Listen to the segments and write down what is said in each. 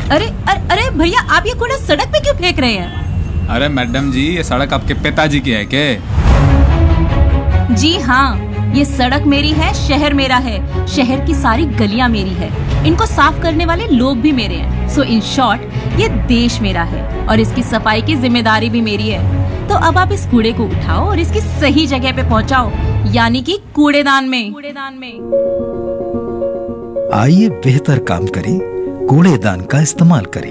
अरे भैया, आप ये कूड़ा सड़क पे क्यों फेंक रहे हैं? अरे मैडम जी, ये सड़क आपके पिताजी की है क्या? जी हाँ, ये सड़क मेरी है, शहर मेरा है, शहर की सारी गलियां मेरी है, इनको साफ करने वाले लोग भी मेरे हैं। सो इन शॉर्ट, ये देश मेरा है और इसकी सफाई की जिम्मेदारी भी मेरी है। तो अब आप इस कूड़े को उठाओ और इसकी सही जगह पे पहुंचाओ, यानी कि कूड़ेदान में। आइए बेहतर काम करें, कूड़ेदान का इस्तेमाल करें।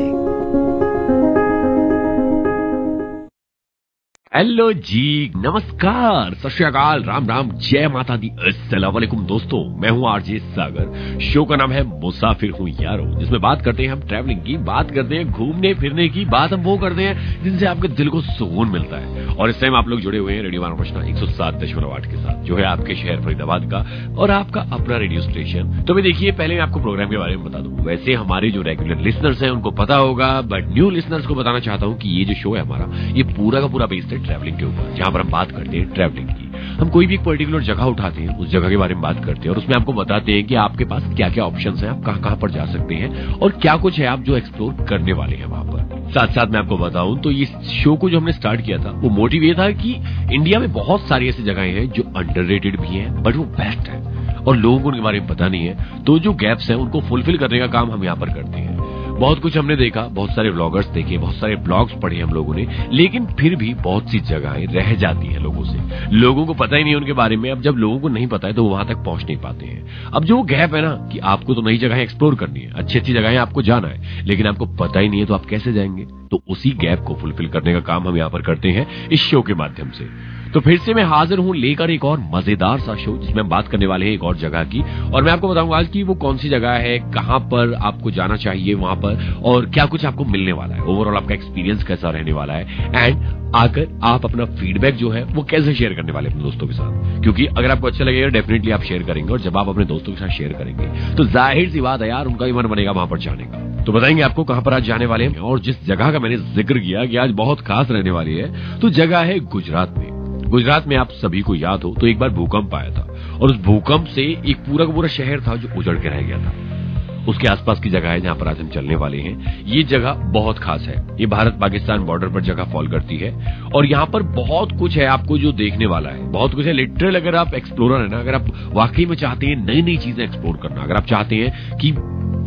हेलो जी, नमस्कार, सत श्री अकाल, राम राम, जय माता दी, अस्सलाम वालेकुम दोस्तों। मैं हूं आरजे सागर। शो का नाम है मुसाफिर हूं यारो, जिसमें बात करते हैं हम ट्रैवलिंग की, बात करते हैं घूमने फिरने की, बात हम वो करते हैं जिनसे आपके दिल को सुकून मिलता है। और इस टाइम आप लोग जुड़े हुए हैं रेडियो मानवरचना 107.8 के साथ, जो है आपके शहर फरीदाबाद का और आपका अपना रेडियो स्टेशन। तो मैं देखिए, पहले मैं आपको प्रोग्राम के बारे में बता दूं। वैसे हमारे जो रेगुलर लिसनर्स हैं उनको पता होगा, बट न्यू लिसनर्स को बताना चाहता हूं कि ये जो शो है हमारा, ये पूरा का पूरा बेस्ड है ट्रैवलिंग के ऊपर, जहां पर हम बात करते हैं ट्रैवलिंग की। हम कोई भी एक पर्टिकुलर जगह उठाते हैं, उस जगह के बारे में बात करते हैं और उसमें आपको बताते हैं कि आपके पास क्या क्या ऑप्शंस हैं, आप कहां कहां पर जा सकते हैं और क्या कुछ है आप जो एक्सप्लोर करने वाले हैं वहां पर। साथ साथ मैं आपको बताऊं तो इस शो को जो हमने स्टार्ट किया था, वो मोटिव ये था कि इंडिया में बहुत सारी ऐसी जगहें हैं जो अंडररेटेड भी हैं, बट वो बेस्ट है और लोगों को उनके बारे में पता नहीं है। तो जो गैप्स हैं उनको फुलफिल करने का काम हम यहाँ पर करते हैं। बहुत कुछ हमने देखा, बहुत सारे व्लॉगर्स देखे, बहुत सारे ब्लॉग्स पढ़े हम लोगों ने, लेकिन फिर भी बहुत सी जगहें रह जाती हैं लोगों से। लोगों को पता ही नहीं उनके बारे में। अब जब लोगों को नहीं पता है तो वो वहां तक पहुंच नहीं पाते हैं। अब जो गैप है ना, कि आपको तो नई जगहें एक्सप्लोर करनी है, अच्छी अच्छी जगहें आपको जाना है, लेकिन आपको पता ही नहीं है तो आप कैसे जाएंगे? तो उसी गैप को फुलफिल करने का काम हम यहाँ पर करते हैं इस शो के माध्यम से। तो फिर से मैं हाजिर हूं लेकर एक और मजेदार सा शो, जिसमें हम बात करने वाले हैं एक और जगह की, और मैं आपको बताऊंगा आज की वो कौन सी जगह है, कहां पर आपको जाना चाहिए वहां पर, और क्या कुछ आपको मिलने वाला है, ओवरऑल आपका एक्सपीरियंस कैसा रहने वाला है, एंड आकर आप अपना फीडबैक जो है वो कैसे शेयर करने वाले अपने दोस्तों के साथ। क्योंकि अगर आपको अच्छा लगेगा डेफिनेटली आप शेयर करेंगे, और जब आप अपने दोस्तों के साथ शेयर करेंगे तो जाहिर सी बात है यार, उनका भी मन बनेगा वहां पर जाने का। तो बताएंगे आपको कहां पर आज जाने वाले हैं, और जिस जगह का मैंने जिक्र किया कि आज बहुत खास रहने वाली है, तो जगह है गुजरात में। गुजरात में आप सभी को याद हो तो एक बार भूकंप आया था, और उस भूकंप से एक पूरा का पूरा शहर था जो उजड़ के रह गया था। उसके आसपास की जगह है जहां पर आज हम चलने वाले हैं। ये जगह बहुत खास है, ये भारत पाकिस्तान बॉर्डर पर जगह फॉल करती है, और यहाँ पर बहुत कुछ है आपको जो देखने वाला है, बहुत कुछ है लिटरल। अगर आप एक्सप्लोरर है ना, अगर आप वाकई में चाहते हैं नई नई चीजें एक्सप्लोर करना, अगर आप चाहते हैं कि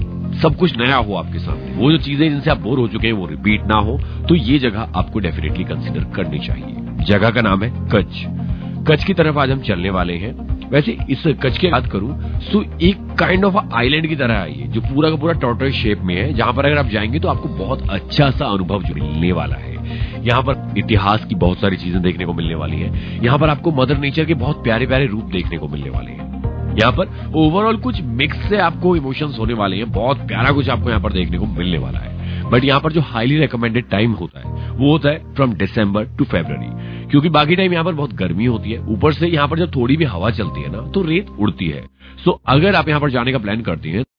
सब कुछ नया हो आपके सामने, वो जो चीजें जिनसे आप बोर हो चुके हैं वो रिपीट ना हो, तो ये जगह आपको डेफिनेटली कंसीडर करनी चाहिए। जगह का नाम है कच्छ। कच्छ की तरफ आज हम चलने वाले हैं। वैसे इस कच्छ की बात करूं तो एक काइंड ऑफ आइलैंड की तरह है ये, जो पूरा का पूरा टॉर्टोइज शेप में है, जहां पर अगर आप जाएंगे तो आपको बहुत अच्छा सा अनुभव जो मिलने वाला है। यहाँ पर इतिहास की बहुत सारी चीजें देखने को मिलने वाली है। यहाँ पर आपको मदर नेचर के बहुत प्यारे प्यारे रूप देखने को मिलने वाले हैं। यहाँ पर ओवरऑल कुछ मिक्स से आपको इमोशंस होने वाले हैं, बहुत प्यारा कुछ आपको यहाँ पर देखने को मिलने वाला है। बट यहाँ पर जो हाईली रिकमेंडेड टाइम होता है वो होता है फ्रॉम दिसंबर टू फरवरी, क्योंकि बाकी टाइम यहाँ पर बहुत गर्मी होती है। ऊपर से यहाँ पर जब थोड़ी भी हवा चलती है ना, तो रेत उड़ती है। सो अगर आप यहाँ पर जाने का प्लान करते हैं